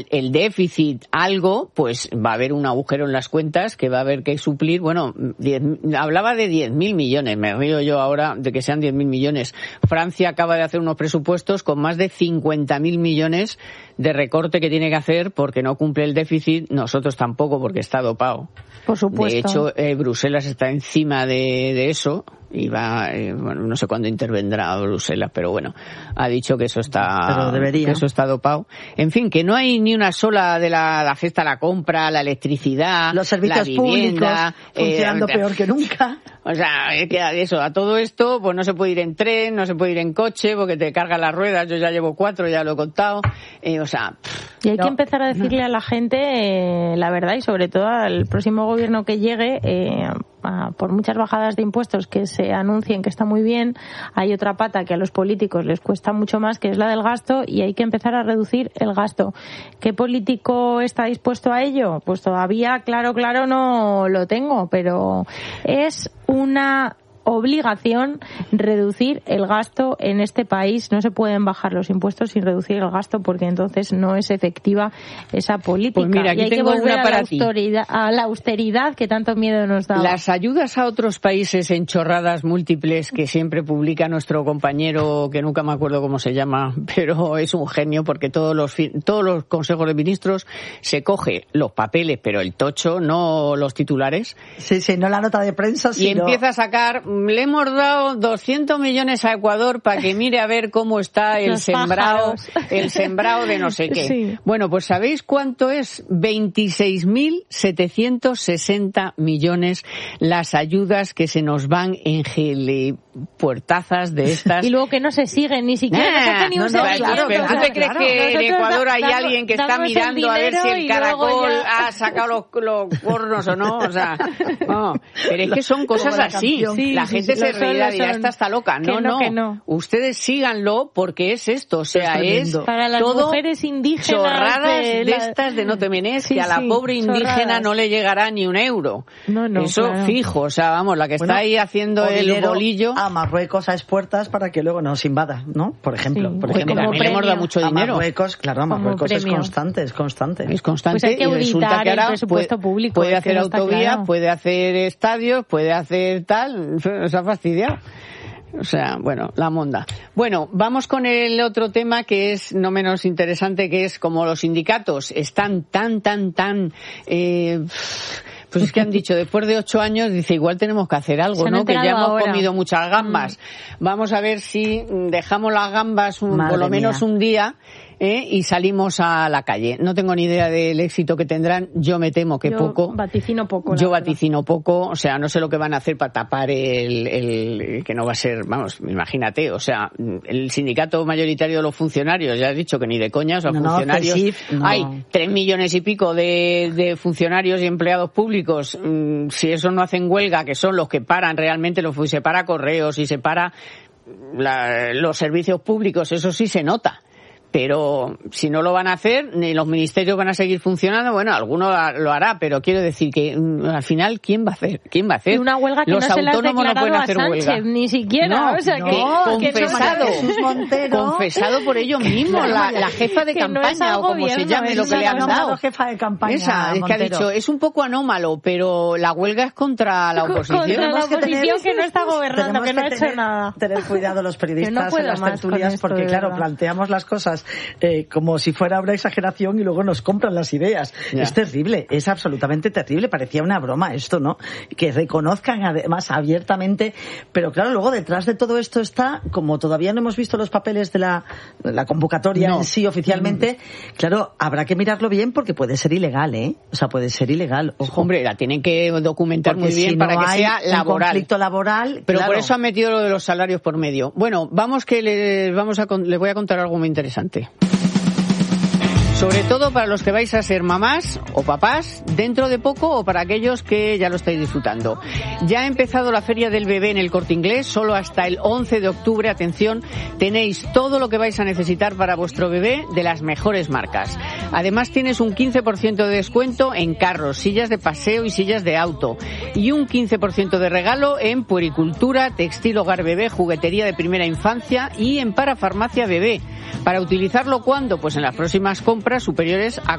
el déficit algo, pues va a haber un agujero en las cuentas que va a haber que suplir. Bueno, hablaba de 10.000 millones, me río yo ahora de que sean 10.000 millones. Francia acaba de hacer unos presupuestos con más de 50.000 millones de recorte que tiene que hacer porque no cumple el déficit, nosotros tampoco porque está dopado. Por supuesto. De hecho, Bruselas está encima de eso y va, bueno, no sé cuándo intervendrá Bruselas, pero bueno, ha dicho que eso está dopado. En fin, que no hay ni una sola de la cesta, la compra, la electricidad, los servicios la vivienda, públicos funcionando peor que nunca. O sea, eso, a todo esto, pues no se puede ir en tren, no se puede ir en coche, porque te cargan las ruedas, yo ya llevo 4, ya lo he contado, o sea... Y hay que empezar a decirle a la gente la verdad, y sobre todo al próximo gobierno que llegue, por muchas bajadas de impuestos que se anuncien que está muy bien, hay otra pata que a los políticos les cuesta mucho más, que es la del gasto, y hay que empezar a reducir el gasto. ¿Qué político está dispuesto a ello? Pues todavía, claro, no lo tengo, pero es una obligación reducir el gasto en este país. No se pueden bajar los impuestos sin reducir el gasto, porque entonces no es efectiva esa política. Pues mira, aquí y hay tengo que volver una para a la austeridad que tanto miedo nos da. Las ayudas a otros países en chorradas múltiples que siempre publica nuestro compañero, que nunca me acuerdo cómo se llama, pero es un genio, porque todos los consejos de ministros se coge los papeles, pero el tocho, no los titulares. Sí, no la nota de prensa, sino... Y empieza a sacar... Le hemos dado 200 millones a Ecuador para que mire a ver cómo está el sembrado de no sé qué. Sí. Bueno, pues ¿sabéis cuánto es? 26.760 millones las ayudas que se nos van en puertazas de estas. Y luego que no se siguen, ni siquiera ni un seguimiento. Claro, pero ¿tú te crees que en Ecuador hay alguien que está mirando a ver si el caracol ha sacado los cuernos o no? O sea, no. Pero es que son cosas así. La gente se reirá y dirá, esta está loca. No. Ustedes síganlo, porque es esto. O sea, es para las todo mujeres indígenas chorradas de estas de no te menes, que a la pobre indígena no le llegará ni un euro. Eso claro. Fijo. O sea, vamos, la que está ahí haciendo el bolillo a Marruecos a expuertas para que luego nos invada, ¿no? Por ejemplo. Sí. Por ejemplo, también le hemos dado mucho dinero. A Marruecos es constante. Es constante. Pues hay que y resulta que ahora el presupuesto público. Puede hacer autovía, claro. Puede hacer estadios, puede hacer tal. Se ha fastidiado. O sea, bueno, la monda. Bueno, vamos con el otro tema que es no menos interesante, que es como los sindicatos están tan pues es que han dicho, después de 8 años, dice, igual tenemos que hacer algo, ¿no? Que ya hemos comido muchas gambas. Vamos a ver si dejamos las gambas por lo menos un día, y salimos a la calle. No tengo ni idea del éxito que tendrán. Yo me temo que poco. Vaticino poco. Yo vaticino poco. O sea, no sé lo que van a hacer para tapar el que no va a ser, vamos, imagínate. O sea, el sindicato mayoritario de los funcionarios, ya has dicho que ni de coña, o sea, funcionarios. Hay 3 millones y pico de funcionarios y empleados públicos. Si esos no hacen huelga, que son los que paran realmente, se para correos y se para los servicios públicos, eso sí se nota. Pero si no lo van a hacer, ni los ministerios van a seguir funcionando, bueno, alguno lo hará, pero quiero decir que al final, ¿quién va a hacer? Una huelga que los no se le ha declarado no pueden hacer a Sánchez, huelga. Ni siquiera, confesado por ellos mismos, la jefa de campaña, o como se llame lo que le han dado. Jefa de campaña, esa, es que ha dicho, es un poco anómalo, pero la huelga es contra la oposición. Contra la oposición que no está gobernando, que no ha hecho nada. Tener cuidado los periodistas en las tertulias, porque claro, planteamos las cosas como si fuera una exageración y luego nos compran las ideas. Ya. Es terrible, es absolutamente terrible. Parecía una broma esto, ¿no? Que reconozcan además abiertamente, pero claro, luego detrás de todo esto está, como todavía no hemos visto los papeles de la convocatoria en sí oficialmente, claro, habrá que mirarlo bien porque puede ser ilegal, ¿eh? O sea, puede ser ilegal. Ojo. Hombre, la tienen que documentar porque muy bien, si para que sea laboral. Conflicto laboral. Pero claro, por eso han metido lo de los salarios por medio. Bueno, vamos que les voy a contar algo muy interesante. Sobre todo para los que vais a ser mamás o papás dentro de poco, o para aquellos que ya lo estáis disfrutando. Ya ha empezado la Feria del Bebé en el Corte Inglés, solo hasta el 11 de octubre. Atención, tenéis todo lo que vais a necesitar para vuestro bebé de las mejores marcas. Además tienes un 15% de descuento en carros, sillas de paseo y sillas de auto. Y un 15% de regalo en puericultura, textil, hogar bebé, juguetería de primera infancia y en parafarmacia bebé. ¿Para utilizarlo cuándo? Pues en las próximas compras cifras superiores a